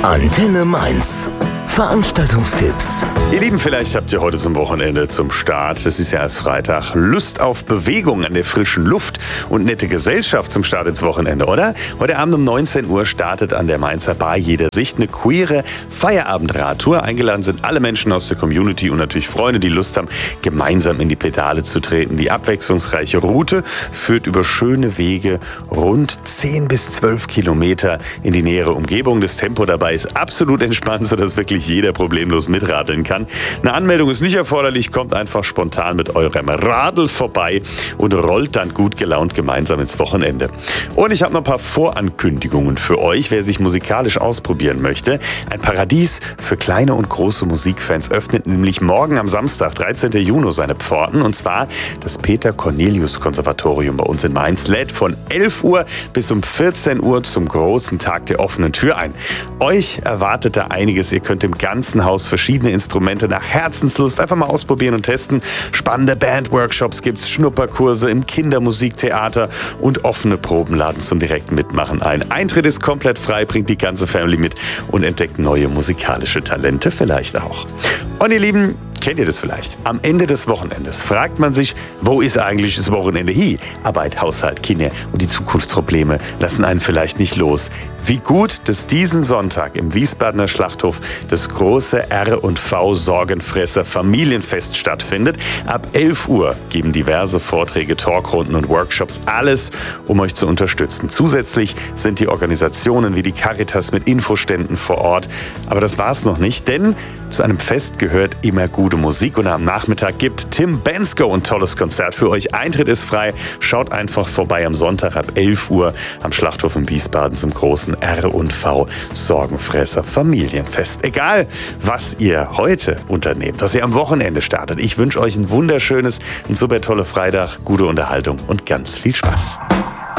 Antenne Mainz. Veranstaltungstipps. Ihr Lieben, vielleicht habt ihr heute zum Wochenende zum Start, das ist ja erst Freitag, Lust auf Bewegung an der frischen Luft und nette Gesellschaft zum Start ins Wochenende, oder? Heute Abend um 19 Uhr startet an der Mainzer Bar Jeder Sicht eine queere Feierabendradtour. Eingeladen sind alle Menschen aus der Community und natürlich Freunde, die Lust haben, gemeinsam in die Pedale zu treten. Die abwechslungsreiche Route führt über schöne Wege rund 10 bis 12 Kilometer in die nähere Umgebung. Das Tempo dabei ist absolut entspannt, sodass wirklich jeder problemlos mitradeln kann. Eine Anmeldung ist nicht erforderlich, kommt einfach spontan mit eurem Radl vorbei und rollt dann gut gelaunt gemeinsam ins Wochenende. Und ich habe noch ein paar Vorankündigungen für euch, wer sich musikalisch ausprobieren möchte. Ein Paradies für kleine und große Musikfans öffnet nämlich morgen am Samstag, 13. Juni, seine Pforten, und zwar das Peter-Cornelius-Konservatorium bei uns in Mainz lädt von 11 Uhr bis um 14 Uhr zum großen Tag der offenen Tür ein. Euch erwartet da einiges. Ihr könnt im ganzen Haus verschiedene Instrumente nach Herzenslust einfach mal ausprobieren und testen. Spannende Bandworkshops gibt's, Schnupperkurse im Kindermusiktheater und offene Proben laden zum direkten Mitmachen ein. Eintritt ist komplett frei, bringt die ganze Family mit und entdeckt neue musikalische Talente vielleicht auch. Und ihr Lieben, kennt ihr das vielleicht? Am Ende des Wochenendes fragt man sich, wo ist eigentlich das Wochenende hin? Arbeit, Haushalt, Kinder und die Zukunftsprobleme lassen einen vielleicht nicht los. Wie gut, dass diesen Sonntag im Wiesbadener Schlachthof das große R&V Sorgenfresser Familienfest stattfindet. Ab 11 Uhr geben diverse Vorträge, Talkrunden und Workshops alles, um euch zu unterstützen. Zusätzlich sind die Organisationen wie die Caritas mit Infoständen vor Ort. Aber das war's noch nicht, denn zu einem Fest gehört immer gute Musik und am Nachmittag gibt Tim Bendzko ein tolles Konzert für euch. Eintritt ist frei. Schaut einfach vorbei am Sonntag ab 11 Uhr am Schlachthof in Wiesbaden zum großen R&V Sorgenfresser Familienfest. Egal, was ihr heute unternehmt, was ihr am Wochenende startet. Ich wünsche euch ein wunderschönes, ein super tolle Freitag, gute Unterhaltung und ganz viel Spaß.